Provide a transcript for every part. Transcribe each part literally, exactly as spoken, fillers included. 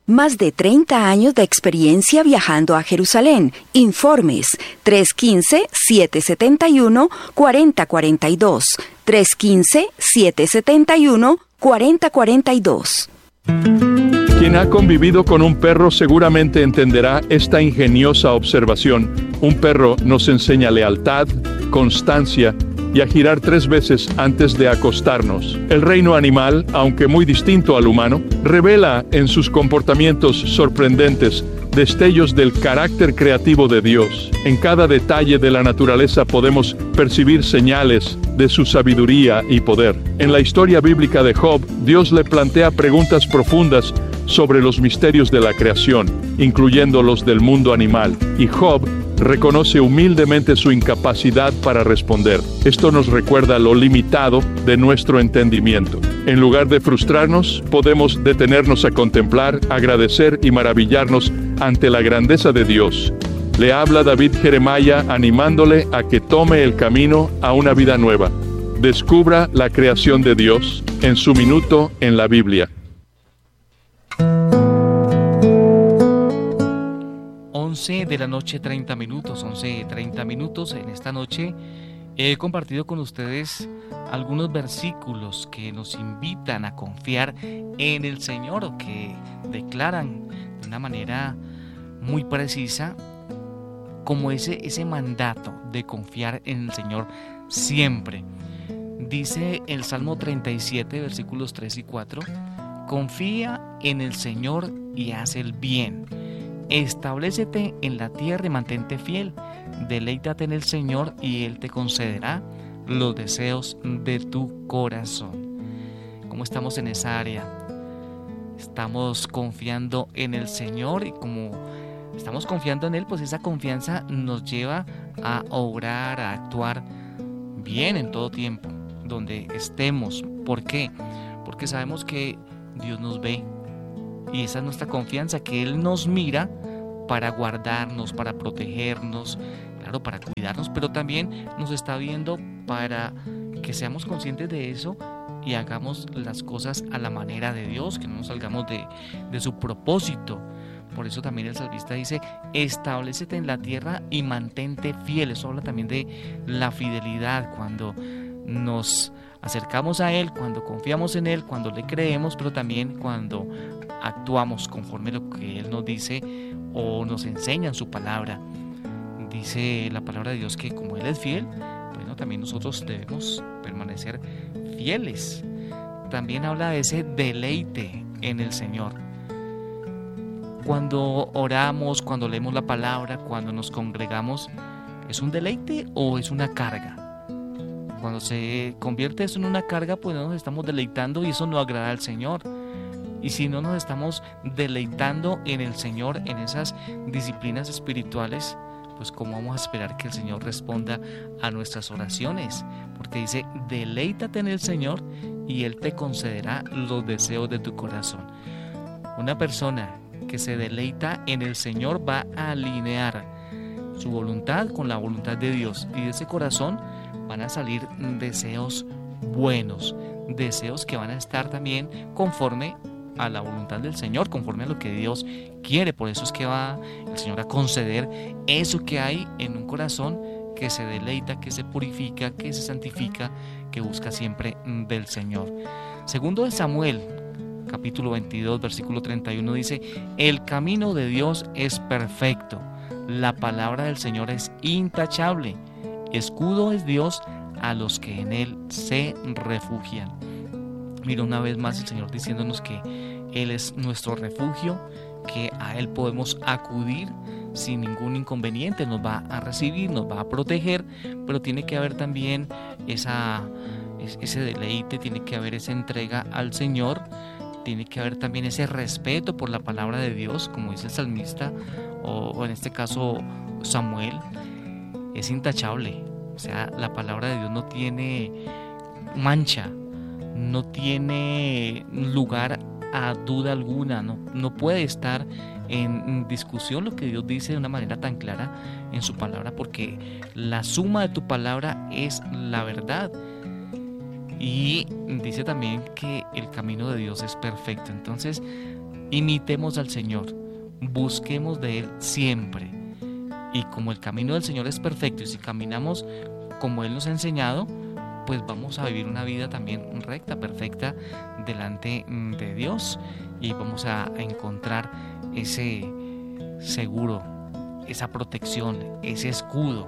Más de treinta años de experiencia viajando a Jerusalén. Informes tres uno cinco, siete siete uno, cuatro cero cuatro dos. tres uno cinco, siete siete uno, cuatro cero cuatro dos. Quien ha convivido con un perro seguramente entenderá esta ingeniosa observación. Un perro nos enseña lealtad, constancia y a girar tres veces antes de acostarnos. El reino animal, aunque muy distinto al humano, revela en sus comportamientos sorprendentes destellos del carácter creativo de Dios. En cada detalle de la naturaleza podemos percibir señales de su sabiduría y poder. En la historia bíblica de Job, Dios le plantea preguntas profundas sobre los misterios de la creación, incluyendo los del mundo animal, y Job reconoce humildemente su incapacidad para responder. Esto nos recuerda lo limitado de nuestro entendimiento. En lugar de frustrarnos, podemos detenernos a contemplar, agradecer y maravillarnos ante la grandeza de Dios. Le habla David Jeremiah animándole a que tome el camino a una vida nueva. Descubra la creación de Dios en su minuto en la Biblia. once de la noche, treinta minutos, once treinta minutos. En esta noche he compartido con ustedes algunos versículos que nos invitan a confiar en el Señor, o que declaran de una manera muy precisa como ese, ese mandato de confiar en el Señor siempre. Dice el Salmo treinta y siete, versículos tres y cuatro: confía en el Señor y haz el bien. Establécete en la tierra y mantente fiel. Deleítate en el Señor y Él te concederá los deseos de tu corazón. ¿Cómo estamos en esa área? Estamos confiando en el Señor, y como estamos confiando en Él, pues esa confianza nos lleva a obrar, a actuar bien en todo tiempo, donde estemos. ¿Por qué? Porque sabemos que Dios nos ve. Y esa es nuestra confianza, que Él nos mira para guardarnos, para protegernos, claro, para cuidarnos, pero también nos está viendo para que seamos conscientes de eso y hagamos las cosas a la manera de Dios, que no nos salgamos de, de su propósito. Por eso también el salmista dice: establécete en la tierra y mantente fiel. Eso habla también de la fidelidad, cuando nos acercamos a Él, cuando confiamos en Él, cuando le creemos, pero también cuando actuamos conforme a lo que Él nos dice o nos enseña en su palabra. Dice la palabra de Dios que como Él es fiel, bueno, también nosotros debemos permanecer fieles. También habla de ese deleite en el Señor. Cuando oramos, cuando leemos la palabra, cuando nos congregamos, ¿es un deleite o es una carga? Cuando se convierte eso en una carga, pues no nos estamos deleitando y eso no agrada al Señor. Y si no nos estamos deleitando en el Señor, en esas disciplinas espirituales, pues ¿cómo vamos a esperar que el Señor responda a nuestras oraciones? Porque dice: deleítate en el Señor y Él te concederá los deseos de tu corazón. Una persona que se deleita en el Señor va a alinear su voluntad con la voluntad de Dios, y de ese corazón van a salir deseos buenos, deseos que van a estar también conforme a la voluntad del Señor, conforme a lo que Dios quiere. Por eso es que va el Señor a conceder eso que hay en un corazón que se deleita, que se purifica, que se santifica, que busca siempre del Señor. Segundo de Samuel, capítulo veintidós, versículo treinta y uno dice: el camino de Dios es perfecto, la palabra del Señor es intachable. Escudo es Dios a los que en Él se refugian. Mira, una vez más el Señor diciéndonos que Él es nuestro refugio, que a Él podemos acudir sin ningún inconveniente. Nos va a recibir, nos va a proteger, pero tiene que haber también esa, ese deleite, tiene que haber esa entrega al Señor, tiene que haber también ese respeto por la palabra de Dios, como dice el salmista, o, o en este caso Samuel. Es intachable, o sea, la palabra de Dios no tiene mancha, no tiene lugar a duda alguna, no, no puede estar en discusión lo que Dios dice de una manera tan clara en su palabra, porque la suma de tu palabra es la verdad. Y dice también que el camino de Dios es perfecto. Entonces, Imitemos al Señor, busquemos de Él siempre. Y como el camino del Señor es perfecto y si caminamos como Él nos ha enseñado, pues vamos a vivir una vida también recta, perfecta delante de Dios, y vamos a encontrar ese seguro, esa protección, ese escudo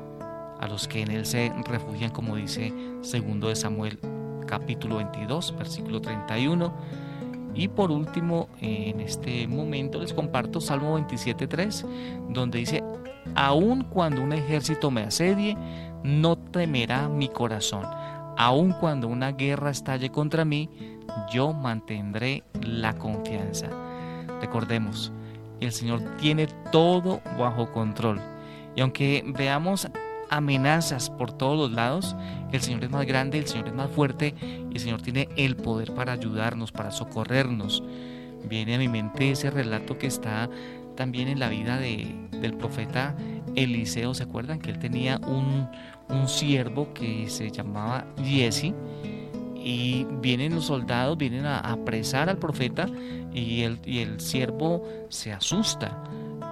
a los que en Él se refugian, como dice segundo de Samuel capítulo veintidós, versículo treinta y uno. Y por último, en este momento les comparto Salmo veintisiete tres, donde dice: aun cuando un ejército me asedie, no temerá mi corazón. Aun cuando una guerra estalle contra mí, yo mantendré la confianza. Recordemos, el Señor tiene todo bajo control. Y aunque veamos amenazas por todos los lados, el Señor es más grande, el Señor es más fuerte y el Señor tiene el poder para ayudarnos, para socorrernos. Viene a mi mente ese relato que está también en la vida de, del profeta Eliseo. ¿Se acuerdan que él tenía un, un siervo que se llamaba Giesi? Y vienen los soldados, vienen a, a apresar al profeta y el, y el siervo se asusta.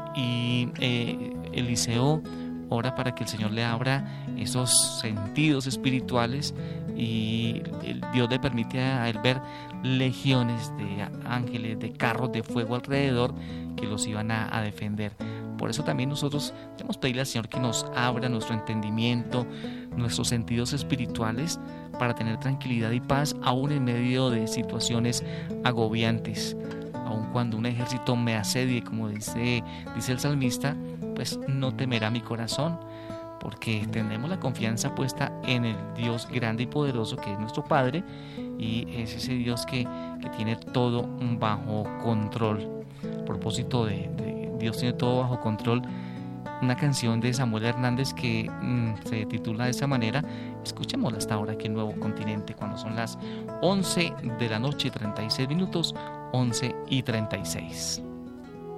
Y eh, Eliseo ora para que el Señor le abra esos sentidos espirituales y Dios le permite a él ver legiones de ángeles, de carros de fuego alrededor que los iban a, a defender. Por eso también nosotros debemos pedirle al Señor que nos abra nuestro entendimiento, nuestros sentidos espirituales, para tener tranquilidad y paz aún en medio de situaciones agobiantes. Aun cuando un ejército me asedie, como dice, dice el salmista, pues no temerá mi corazón, porque tenemos la confianza puesta en el Dios grande y poderoso que es nuestro Padre, y es ese Dios que, que tiene todo bajo control. A propósito de, de Dios tiene todo bajo control, una canción de Samuel Hernández que mmm, se titula de esa manera. Escuchémosla hasta ahora aquí en Nuevo Continente, cuando son las once de la noche, treinta y seis minutos, once y treinta y seis.